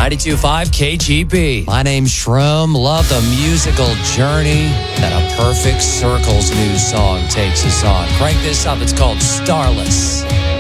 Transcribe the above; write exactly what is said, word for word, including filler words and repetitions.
ninety-two point five K G B. My name's Shroom. Love the musical journey that A Perfect Circle's new song takes us on. Crank this up. It's called Starless.